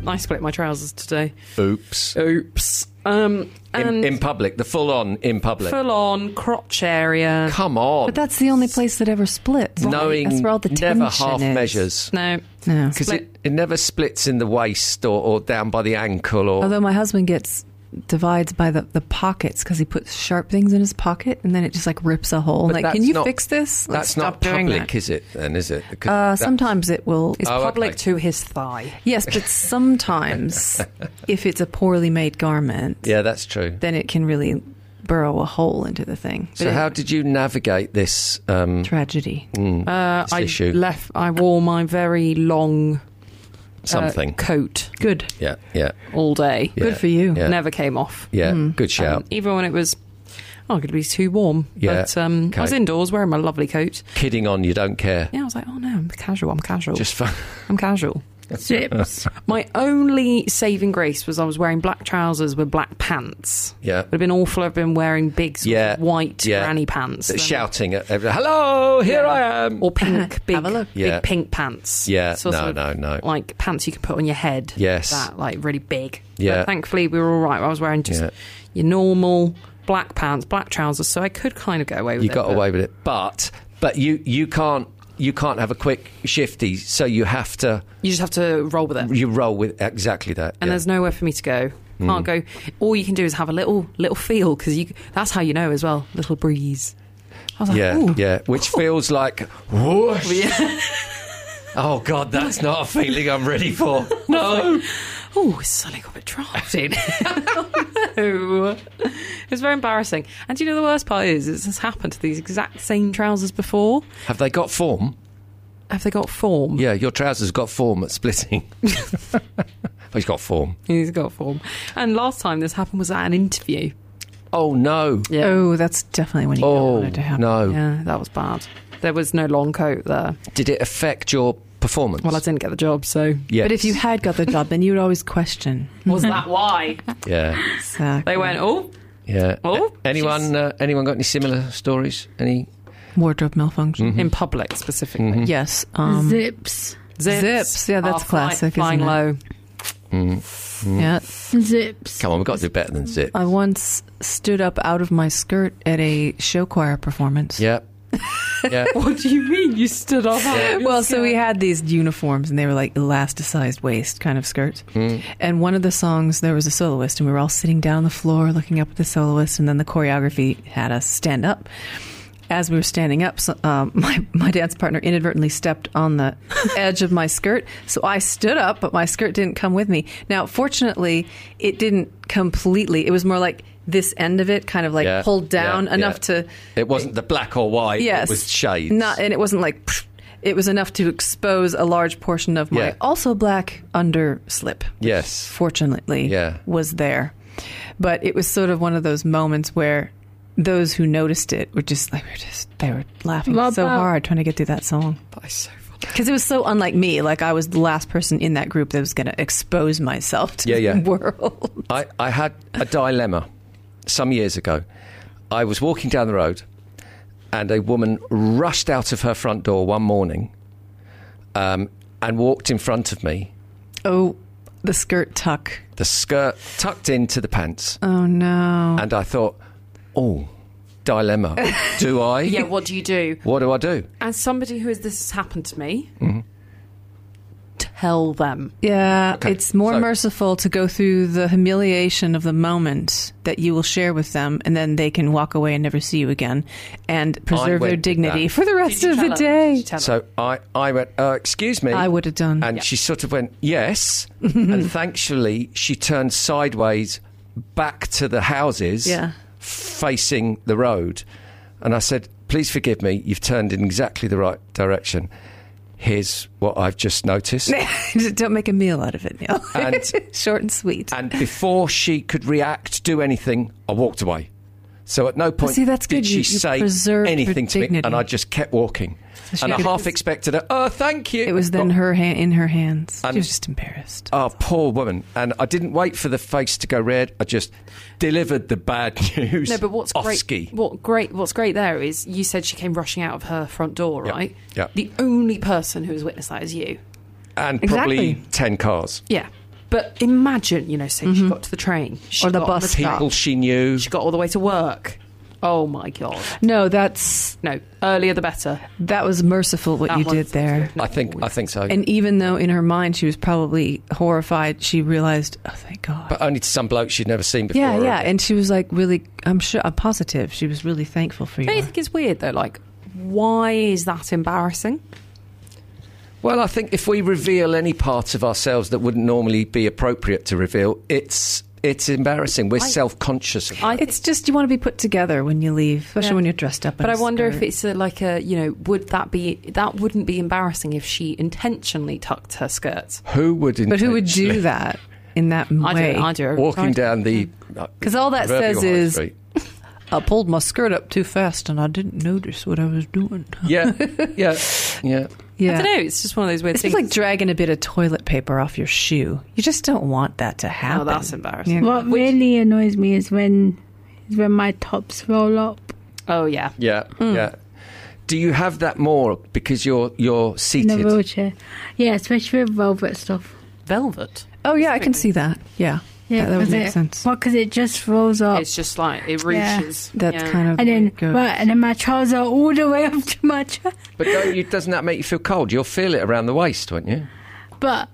I split my trousers today. Oops. And In public, the full-on in public. full-on crotch area. Come on. But that's the only place that ever splits. Knowing That's where all the tension never half is. measures. No. Because Split. it never splits in the waist or down by the ankle. Or Although my husband divides by the pockets because he puts sharp things in his pocket and then it just like rips a hole. But Like, that's can you not- fix this? Like, That's stop not doing public, that. is it? Then is it? Because Sometimes it will. It's Oh, public okay. to his thigh. Yes, but sometimes if it's a poorly made garment, yeah, that's true. then it can really burrow a hole into the thing. So how did you navigate this Tragedy. this issue? I wore my very long Something. coat. Good. Yeah. All day. Yeah. Good for you. Yeah. Never came off. Yeah, good shout. Even when it was, going to be too warm. Yeah, But I was okay. indoors wearing my lovely coat. Kidding on, you don't care. Yeah, I was like, oh no, I'm casual. Just fun. I'm casual. Zips. My only saving grace was I was wearing black trousers with black pants. Yeah. It would have been awful if I'd been wearing big sort of white granny pants. Shouting at everyone, hello, here I am. Or pink, big, Have a look. Yeah. big pink pants. Yeah, Sort of no. Like pants you can put on your head. Yes. That, like, really big. Yeah. But thankfully, we were all right. I was wearing just your normal black pants, black trousers, so I could kind of get away with it. You got away with it. But you can't have a quick shifty, so you have to... You just have to roll with it. You roll with exactly that. And there's nowhere for me to go. Can't go. All you can do is have a little feel, because that's how you know as well. Little breeze. I was like, ooh. Which feels like whoosh. Oh God, that's not a feeling I'm ready for. No. Oh, it's suddenly got a bit drafty. No. It's very embarrassing. And do you know the worst part is it's happened to these exact same trousers before. Have they got form? Have they got form? Yeah, your trousers got form at splitting. He's got form. He's got form. And last time this happened was at an interview. Oh no. Yeah. Oh, that's definitely when you don't want it to happen. No. Yeah, that was bad. There was no long coat there. Did it affect your performance? Well, I didn't get the job, so... Yes. But if you had got the job, then you would always question. Was that why? Yeah. Exactly. They went, oh, Yeah. Oh, anyone got any similar stories? Any? Wardrobe malfunction. in public specifically. Mm-hmm. Yes. Zips. Zips. Yeah, that's Are classic, Flying isn't it? low. Yeah. Zips. Come on, we've got to do better than zip. I once stood up out of my skirt at a show choir performance. Yeah. Yeah. What do you mean you stood up? Well, so we had these uniforms and they were like elasticized waist kind of skirts. And one of the songs, there was a soloist and we were all sitting down on the floor looking up at the soloist, and then the choreography had us stand up. As we were standing up, my dance partner inadvertently stepped on the edge of my skirt. So I stood up, but my skirt didn't come with me. Now, fortunately, it didn't completely. It was more like this end of it kind of like pulled down enough to... It wasn't the black or white. Yes. It was shades. And it wasn't like... It was enough to expose a large portion of my also black underslip. Yes. Fortunately, was there. But it was sort of one of those moments where those who noticed it were just like, they were laughing so hard trying to get through that song. That is so funny. Because it was so unlike me. Like, I was the last person in that group that was going to expose myself to the world. I had a dilemma some years ago. I was walking down the road and a woman rushed out of her front door one morning and walked in front of me. Oh, the skirt tuck. The skirt tucked into the pants. Oh, no. And I thought, oh, dilemma. Do I? Yeah, what do you do? What do I do? As somebody this has happened to me, tell them. Yeah, Okay, it's more merciful to go through the humiliation of the moment that you will share with them, and then they can walk away and never see you again and preserve their dignity for the rest of the day. So I went, excuse me. I would have done. And she sort of went, yes. And thankfully, she turned sideways back to the houses facing the road. And I said, please forgive me. You've turned in exactly the right direction. Here's what I've just noticed. Don't make a meal out of it, Neil. And short and sweet. And before she could react, do anything, I walked away. So at no point did she say anything to me, and I just kept walking. So and I half expected her, oh, thank you. It was then in her hands. And she was just embarrassed. Oh, poor woman. And I didn't wait for the face to go red. I just delivered the bad news. No, but what's great there is you said she came rushing out of her front door, right? Yeah. The only person who has witnessed that is you. And probably 10 cars. Yeah. But imagine, say she got to the train. She Or the got bus on stop. People she knew. She got all the way to work. Oh, my God. No, No, earlier the better. that was merciful what That you was- did there. I think so. And even though in her mind she was probably horrified, she realized, oh, thank God. But only to some bloke she'd never seen before. yeah. And she was like, really, I'm positive. She was really thankful for you. Don't you think it's weird, though? Like, why is that embarrassing? Well, I think if we reveal any parts of ourselves that wouldn't normally be appropriate to reveal, it's embarrassing. We're self-conscious of that. It's just you want to be put together when you leave, especially when you're dressed up. But I wonder if it's would that wouldn't be embarrassing if she intentionally tucked her skirts? Who would But who would intentionally- do that in that way? I do. Walking down the... Because all that proverbial says high is, street. I pulled my skirt up too fast and I didn't notice what I was doing. Yeah. Yeah. I don't know. It's just one of those weird It's things. like dragging a bit of toilet paper off your shoe. You just don't want that to happen. Oh, that's embarrassing. Yeah. What really annoys me is when my tops roll up Oh, yeah. Yeah, yeah. Do you have that more because you're in a seated? wheelchair. Yeah, especially with velvet stuff. Velvet. Oh, yeah, I can see that. Yeah. Yeah, that would 'cause make it, sense. Well, because it just rolls up. It's just like, it reaches. That's kind of and then, good. and then my trousers are all the way up to my chest. But doesn't that make you feel cold? You'll feel it around the waist, won't you? But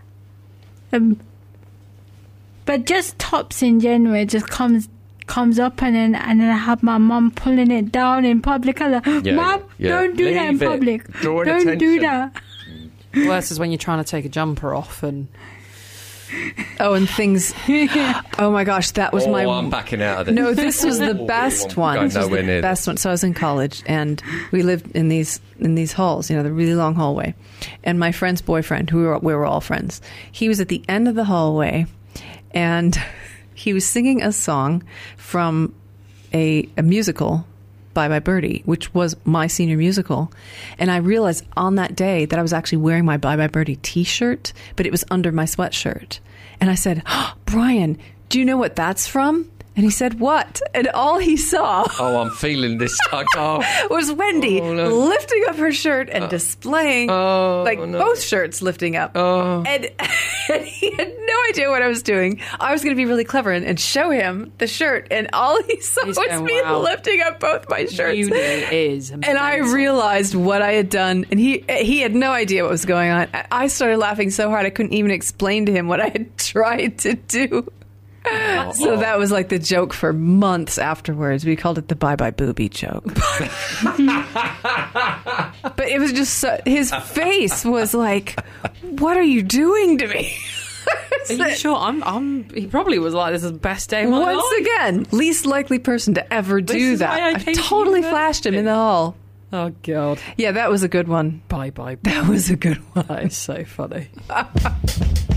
just tops in general, it just comes up and then I have my mum pulling it down in public. I'm like, Mum, don't do that in Leave it. public. Drawing Don't do attention. that. Worse is when you're trying to take a jumper off and... Oh, and things. Oh my gosh, that was my. I'm backing out of this. No, this was the best one. Going This was nowhere the near best one. So I was in college, and we lived in these halls. The really long hallway. And my friend's boyfriend, we were all friends. He was at the end of the hallway, and he was singing a song from a musical. Bye Bye Birdie, which was my senior musical. And I realized on that day that I was actually wearing my Bye Bye Birdie t-shirt, but it was under my sweatshirt. And I said, Brian, do you know what that's from? And he said, what? And all he saw I'm feeling this. was Wendy lifting up her shirt and displaying, both shirts lifting up. And he had no idea what I was doing. I was going to be really clever and show him the shirt. And all he saw was going, me wow. lifting up both my shirts. Uni is And I mental. realized what I had done, and he had no idea what was going on. I started laughing so hard I couldn't even explain to him what I had tried to do. So that was like the joke for months afterwards. We called it the Bye Bye Booby joke. But it was just his face was like, "What are you doing to me?" Are you sure? He probably was like, this is the best day of my Once life. again, least likely person to ever do is why I that. came I to totally flashed him in the hall. Oh, God. Yeah, that was a good one. Bye. That was a good one. That is so funny.